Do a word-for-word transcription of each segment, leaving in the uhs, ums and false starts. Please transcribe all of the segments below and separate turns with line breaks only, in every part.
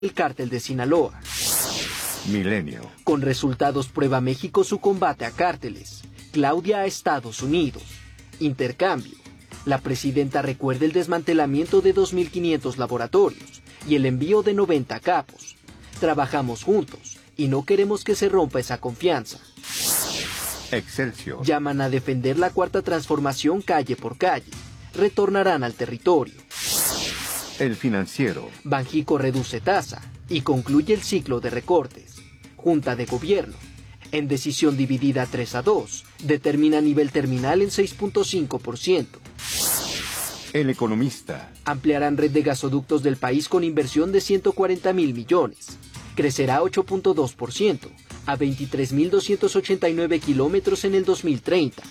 el cártel de Sinaloa.
Milenio.
Con resultados prueba México su combate a cárteles. Claudia a Estados Unidos. Intercambio. La presidenta recuerda el desmantelamiento de dos mil quinientos laboratorios y el envío de noventa capos. Trabajamos juntos y no queremos que se rompa esa confianza.
Excelsior.
Llaman a defender la cuarta transformación calle por calle. Retornarán al territorio.
El Financiero.
Banjico reduce tasa y concluye el ciclo de recortes. Junta de Gobierno. En decisión dividida tres a dos, determina nivel terminal en seis punto cinco por ciento.
El Economista.
Ampliarán red de gasoductos del país con inversión de ciento cuarenta mil millones. Crecerá ocho punto dos por ciento a veintitrés mil doscientos ochenta y nueve kilómetros en el dos mil treinta.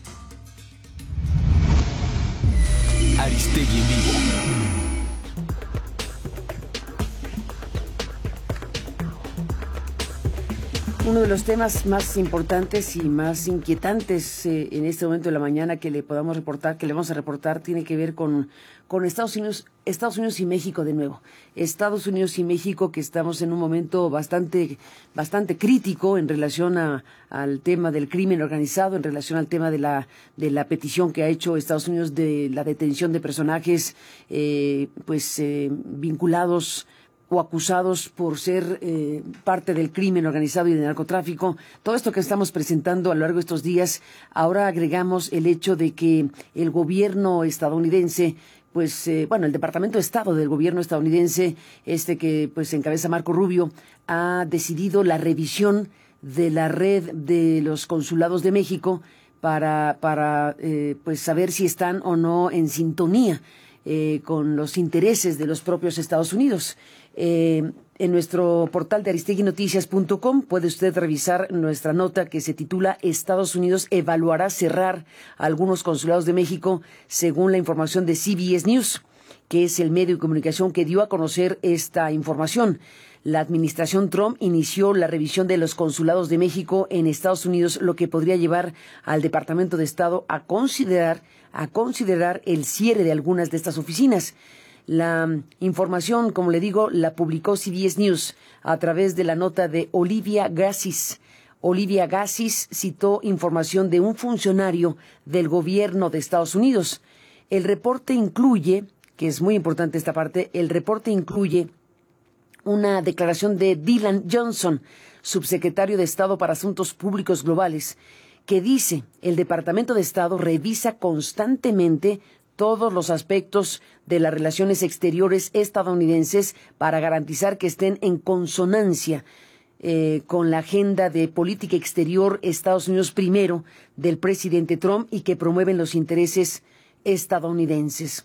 Aristegui en vivo.
Uno de los temas más importantes y más inquietantes eh, en este momento de la mañana que le podamos reportar, que le vamos a reportar, tiene que ver con, con Estados Unidos, Estados Unidos y México de nuevo. Estados Unidos y México, que estamos en un momento bastante, bastante crítico en relación a, al tema del crimen organizado, en relación al tema de la, de la petición que ha hecho Estados Unidos de la detención de personajes, eh, pues, eh, vinculados o acusados por ser eh, parte del crimen organizado y del narcotráfico. Todo esto que estamos presentando a lo largo de estos días, ahora agregamos el hecho de que el gobierno estadounidense, pues, eh, bueno, el Departamento de Estado del gobierno estadounidense, este que pues encabeza Marco Rubio, ha decidido la revisión de la red de los consulados de México para, para eh, pues saber si están o no en sintonía eh, con los intereses de los propios Estados Unidos. Eh, en nuestro portal de aristegui noticias punto com puede usted revisar nuestra nota que se titula Estados Unidos evaluará cerrar algunos consulados de México, según la información de C B S News, que es el medio de comunicación que dio a conocer esta información. La administración Trump inició la revisión de los consulados de México en Estados Unidos, lo que podría llevar al Departamento de Estado a considerar, a considerar el cierre de algunas de estas oficinas. La información, como le digo, la publicó C B S News a través de la nota de Olivia Gazis. Olivia Gazis citó información de un funcionario del gobierno de Estados Unidos. El reporte incluye, que es muy importante esta parte, el reporte incluye una declaración de Dylan Johnson, subsecretario de Estado para Asuntos Públicos Globales, que dice: el Departamento de Estado revisa constantemente todos los aspectos de las relaciones exteriores estadounidenses para garantizar que estén en consonancia eh, con la agenda de política exterior Estados Unidos primero del presidente Trump y que promueven los intereses estadounidenses.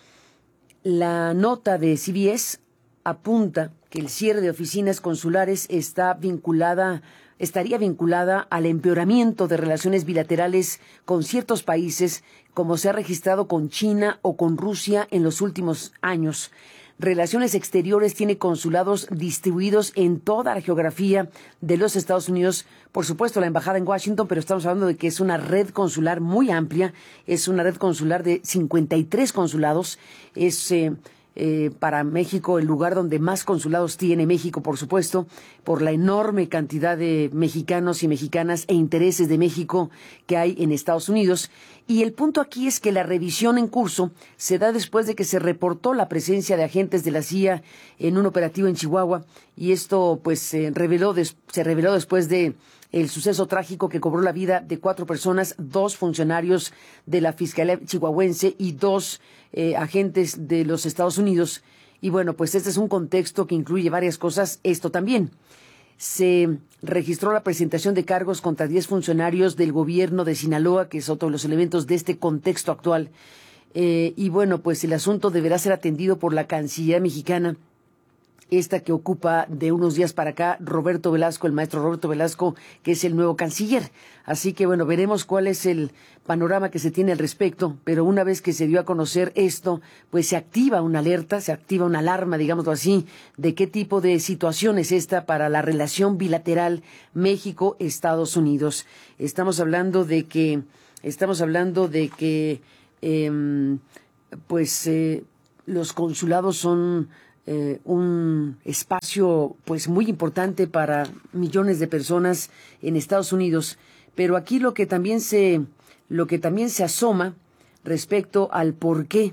La nota de C B S apunta que el cierre de oficinas consulares está vinculada estaría vinculada al empeoramiento de relaciones bilaterales con ciertos países, como se ha registrado con China o con Rusia en los últimos años. Relaciones Exteriores tiene consulados distribuidos en toda la geografía de los Estados Unidos, por supuesto la embajada en Washington, pero estamos hablando de que es una red consular muy amplia, es una red consular de cincuenta y tres consulados, es eh, Eh, para México el lugar donde más consulados tiene México, por supuesto, por la enorme cantidad de mexicanos y mexicanas e intereses de México que hay en Estados Unidos. Y el punto aquí es que la revisión en curso se da después de que se reportó la presencia de agentes de la C I A en un operativo en Chihuahua, y esto pues se reveló, des- se reveló después de el suceso trágico que cobró la vida de cuatro personas, dos funcionarios de la Fiscalía chihuahuense y dos eh, agentes de los Estados Unidos. Y bueno, pues este es un contexto que incluye varias cosas. Esto también. Se registró la presentación de cargos contra diez funcionarios del gobierno de Sinaloa, que es otro de los elementos de este contexto actual. Eh, y bueno, pues el asunto deberá ser atendido por la Cancillería mexicana, esta que ocupa de unos días para acá Roberto Velasco, el maestro Roberto Velasco, que es el nuevo canciller. Así que bueno, veremos cuál es el panorama que se tiene al respecto, pero una vez que se dio a conocer esto, pues se activa una alerta, se activa una alarma, digámoslo así, de qué tipo de situación es esta para la relación bilateral México-Estados Unidos. Estamos hablando de que, estamos hablando de que, eh, pues, eh, los consulados son eh, un espacio pues muy importante para millones de personas en Estados Unidos. Pero aquí lo que también se, lo que también se asoma respecto al porqué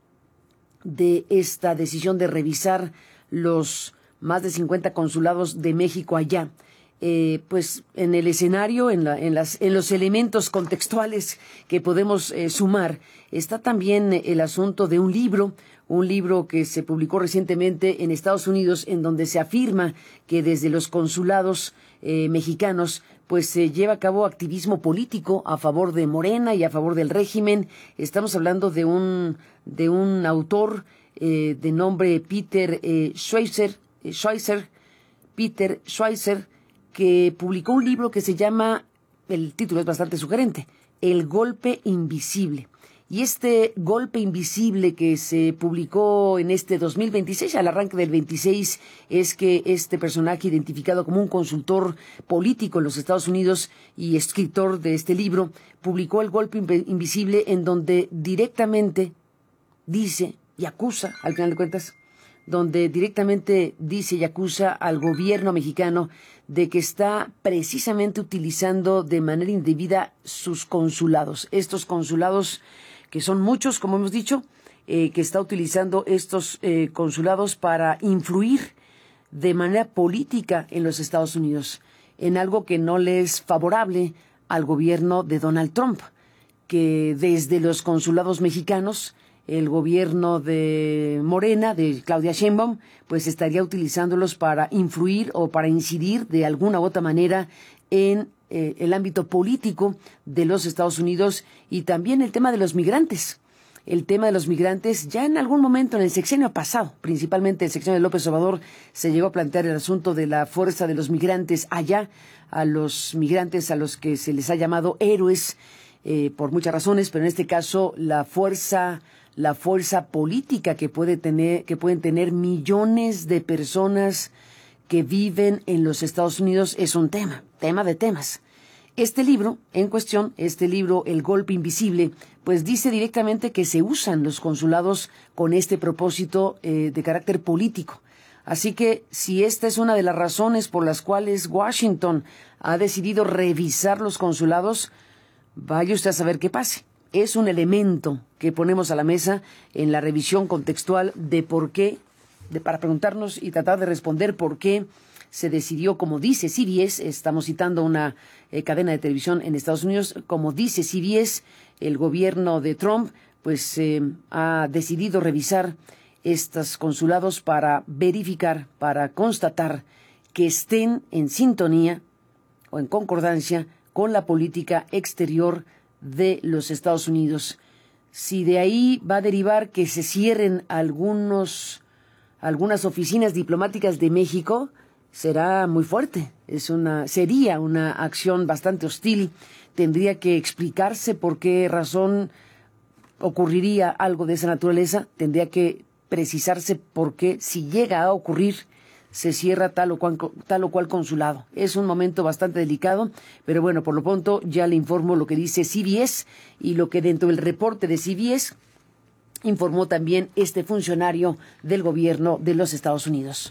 de esta decisión de revisar los más de cincuenta consulados de México allá. Eh, pues en el escenario, en, la, en, las, en los elementos contextuales que podemos eh, sumar, está también el asunto de un libro, un libro que se publicó recientemente en Estados Unidos, en donde se afirma que desde los consulados eh, mexicanos pues se lleva a cabo activismo político a favor de Morena y a favor del régimen. Estamos hablando de un, de un autor eh, de nombre Peter eh, Schweizer, eh, Schweizer, Peter Schweizer, que publicó un libro que se llama, el título es bastante sugerente, El golpe invisible. Y este golpe invisible que se publicó en este dos mil veintiséis, al arranque del veintiséis, es que este personaje, identificado como un consultor político en los Estados Unidos y escritor de este libro, publicó El golpe invisible, en donde directamente dice y acusa, al final de cuentas, donde directamente dice y acusa al gobierno mexicano de que está precisamente utilizando de manera indebida sus consulados. Estos consulados, que son muchos, como hemos dicho, eh, que está utilizando estos eh, consulados para influir de manera política en los Estados Unidos, en algo que no le es favorable al gobierno de Donald Trump, que desde los consulados mexicanos, el gobierno de Morena, de Claudia Sheinbaum, pues estaría utilizándolos para influir o para incidir de alguna u otra manera en eh, el ámbito político de los Estados Unidos, y también el tema de los migrantes. El tema de los migrantes, ya en algún momento en el sexenio pasado, principalmente el sexenio de López Obrador, se llegó a plantear el asunto de la fuerza de los migrantes allá, a los migrantes a los que se les ha llamado héroes eh, por muchas razones, pero en este caso la fuerza la fuerza política que puede tener, que pueden tener millones de personas que viven en los Estados Unidos es un tema, tema de temas. Este libro en cuestión, este libro, El golpe invisible, pues dice directamente que se usan los consulados con este propósito eh, de carácter político. Así que si esta es una de las razones por las cuales Washington ha decidido revisar los consulados, vaya usted a saber qué pase. Es un elemento que ponemos a la mesa en la revisión contextual de por qué, de, para preguntarnos y tratar de responder por qué se decidió, como dice C B S, estamos citando una eh, cadena de televisión en Estados Unidos, como dice C B S, el gobierno de Trump pues eh, ha decidido revisar estos consulados para verificar, para constatar que estén en sintonía o en concordancia con la política exterior de los Estados Unidos. Si de ahí va a derivar que se cierren algunos, algunas oficinas diplomáticas de México, será muy fuerte. Es una, sería una acción bastante hostil. Tendría que explicarse por qué razón ocurriría algo de esa naturaleza. Tendría que precisarse por qué, si llega a ocurrir, se cierra tal o, cual, tal o cual consulado. Es un momento bastante delicado, pero bueno, por lo pronto ya le informo lo que dice C B S y lo que dentro del reporte de C B S informó también este funcionario del gobierno de los Estados Unidos.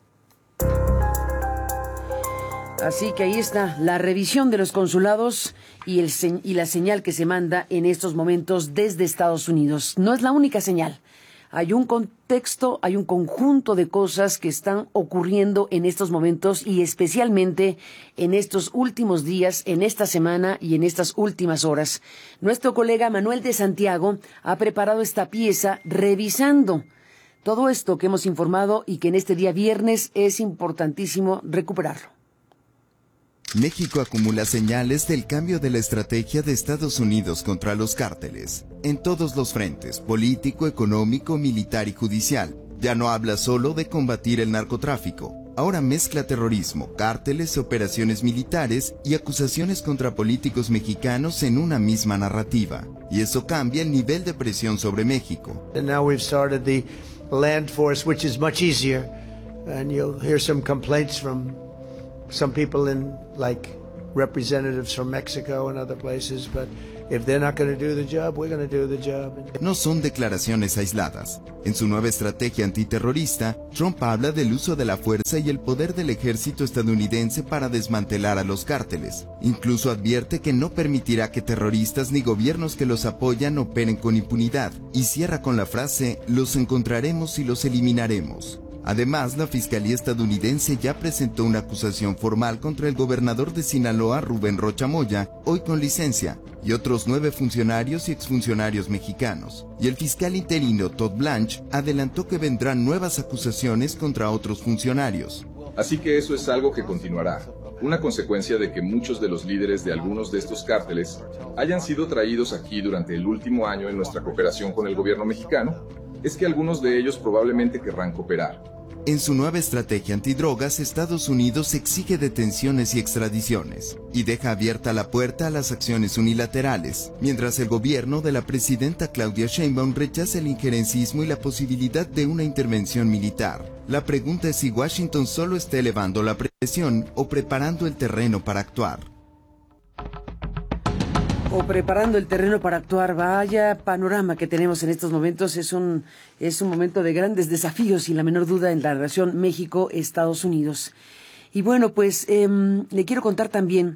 Así que ahí está la revisión de los consulados y, el, y la señal que se manda en estos momentos desde Estados Unidos. No es la única señal. Hay un contexto, hay un conjunto de cosas que están ocurriendo en estos momentos y especialmente en estos últimos días, en esta semana y en estas últimas horas. Nuestro colega Manuel de Santiago ha preparado esta pieza revisando todo esto que hemos informado y que en este día viernes es importantísimo recuperarlo.
México acumula señales del cambio de la estrategia de Estados Unidos contra los cárteles, en todos los frentes, político, económico, militar y judicial. Ya no habla solo de combatir el narcotráfico, ahora mezcla terrorismo, cárteles, operaciones militares y acusaciones contra políticos mexicanos en una misma narrativa. Y eso cambia el nivel de presión sobre México.
And now we've started the land force, which is much easier, and you'll hear some complaints from some people in, like representatives from Mexico and other places, but if they're not going to do the job, we're going to do the job.
No son declaraciones aisladas. En su nueva estrategia antiterrorista, Trump habla del uso de la fuerza y el poder del ejército estadounidense para desmantelar a los cárteles. Incluso advierte que no permitirá que terroristas ni gobiernos que los apoyan operen con impunidad, y cierra con la frase: los encontraremos y los eliminaremos. Además, la Fiscalía estadounidense ya presentó una acusación formal contra el gobernador de Sinaloa, Rubén Rocha Moya, hoy con licencia, y otros nueve funcionarios y exfuncionarios mexicanos. Y el fiscal interino Todd Blanche adelantó que vendrán nuevas acusaciones contra otros funcionarios.
Así que eso es algo que continuará. Una consecuencia de que muchos de los líderes de algunos de estos cárteles hayan sido traídos aquí durante el último año en nuestra cooperación con el gobierno mexicano es que algunos de ellos probablemente querrán cooperar.
En su nueva estrategia antidrogas, Estados Unidos exige detenciones y extradiciones, y deja abierta la puerta a las acciones unilaterales, mientras el gobierno de la presidenta Claudia Sheinbaum rechaza el injerencismo y la posibilidad de una intervención militar. La pregunta es si Washington solo está elevando la presión o preparando el terreno para actuar.
O preparando el terreno para actuar. Vaya panorama que tenemos en estos momentos. Es un, es un momento de grandes desafíos, sin la menor duda, en la relación México-Estados Unidos. Y bueno, pues eh, le quiero contar también,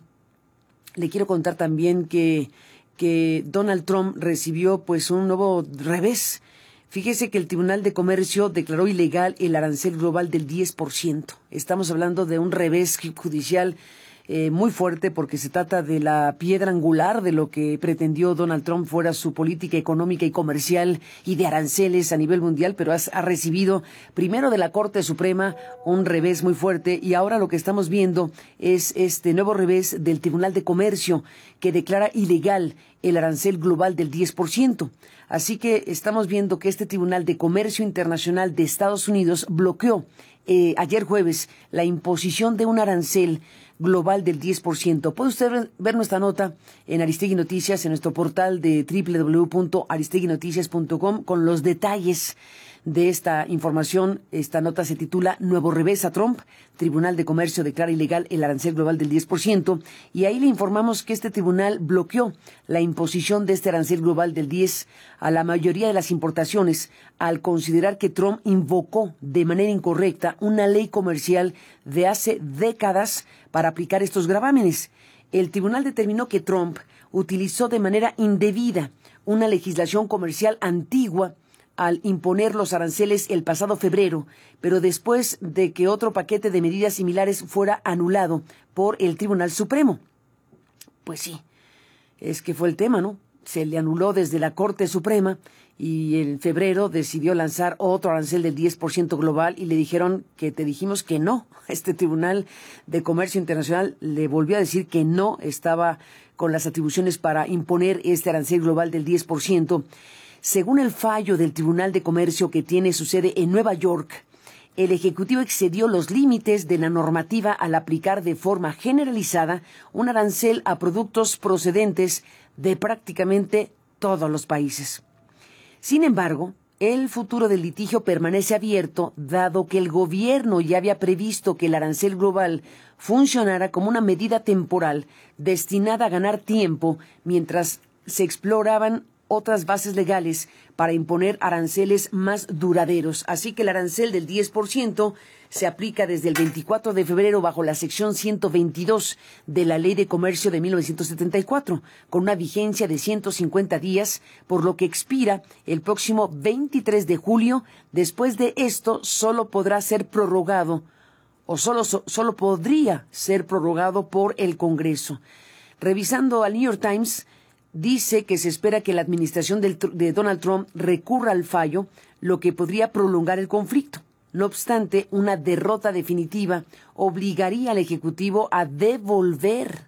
le quiero contar también que, que Donald Trump recibió pues un nuevo revés. Fíjese que el Tribunal de Comercio declaró ilegal el arancel global del diez por ciento. Estamos hablando de un revés judicial Eh, muy fuerte, porque se trata de la piedra angular de lo que pretendió Donald Trump fuera su política económica y comercial y de aranceles a nivel mundial, pero ha, ha recibido primero de la Corte Suprema un revés muy fuerte, y ahora lo que estamos viendo es este nuevo revés del Tribunal de Comercio, que declara ilegal el arancel global del diez por ciento. Así que estamos viendo que este Tribunal de Comercio Internacional de Estados Unidos bloqueó eh, ayer jueves la imposición de un arancel global del diez por ciento. Puede usted ver nuestra nota en Aristegui Noticias, en nuestro portal de doble u doble u doble u punto aristegui noticias punto com, con los detalles de esta información. Esta nota se titula Nuevo revés a Trump. Tribunal de Comercio declara ilegal el arancel global del diez por ciento. Y ahí le informamos que este tribunal bloqueó la imposición de este arancel global del diez por ciento a la mayoría de las importaciones, al considerar que Trump invocó de manera incorrecta una ley comercial de hace décadas para aplicar estos gravámenes. El tribunal determinó que Trump utilizó de manera indebida una legislación comercial antigua al imponer los aranceles el pasado febrero, pero después de que otro paquete de medidas similares fuera anulado por el Tribunal Supremo. Pues sí, es que fue el tema, ¿no? Se le anuló desde la Corte Suprema, y en febrero decidió lanzar otro arancel del diez por ciento global, y le dijeron que te dijimos que no. Este Tribunal de Comercio Internacional le volvió a decir que no estaba con las atribuciones para imponer este arancel global del diez por ciento. Según el fallo del Tribunal de Comercio, que tiene su sede en Nueva York, el Ejecutivo excedió los límites de la normativa al aplicar de forma generalizada un arancel a productos procedentes de prácticamente todos los países. Sin embargo, el futuro del litigio permanece abierto, dado que el gobierno ya había previsto que el arancel global funcionara como una medida temporal destinada a ganar tiempo mientras se exploraban otras bases legales para imponer aranceles más duraderos. Así que el arancel del diez por ciento se aplica desde el veinticuatro de febrero bajo la sección ciento veintidós de la Ley de Comercio de mil novecientos setenta y cuatro, con una vigencia de ciento cincuenta días, por lo que expira el próximo veintitrés de julio. Después de esto, solo podrá ser prorrogado, o solo, solo podría ser prorrogado por el Congreso. Revisando al New York Times, dice que se espera que la administración del, de Donald Trump recurra al fallo, lo que podría prolongar el conflicto. No obstante, una derrota definitiva obligaría al Ejecutivo a devolver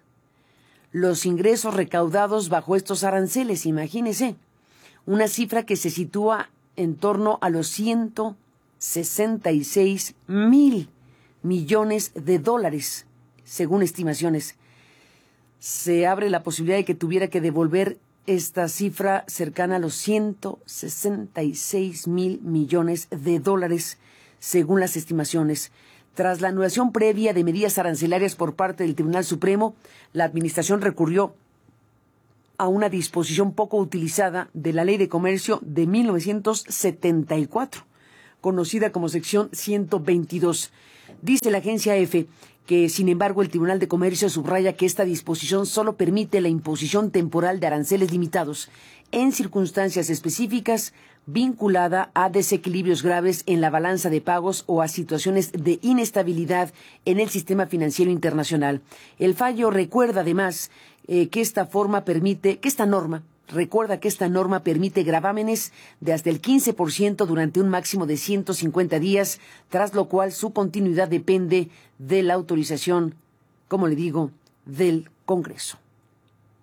los ingresos recaudados bajo estos aranceles. Imagínese, una cifra que se sitúa en torno a los ciento sesenta y seis mil millones de dólares, según estimaciones. Se abre la posibilidad de que tuviera que devolver esta cifra cercana a los ciento sesenta y seis mil millones de dólares, según las estimaciones. Tras la anulación previa de medidas arancelarias por parte del Tribunal Supremo, la Administración recurrió a una disposición poco utilizada de la Ley de Comercio de mil novecientos setenta y cuatro, conocida como sección ciento veintidós. Dice la agencia EFE que, sin embargo, el Tribunal de Comercio subraya que esta disposición solo permite la imposición temporal de aranceles limitados en circunstancias específicas vinculada a desequilibrios graves en la balanza de pagos o a situaciones de inestabilidad en el sistema financiero internacional. El fallo recuerda además eh, que esta forma permite, que esta norma Recuerda que esta norma permite gravámenes de hasta el quince por ciento durante un máximo de ciento cincuenta días, tras lo cual su continuidad depende de la autorización, como le digo, del Congreso.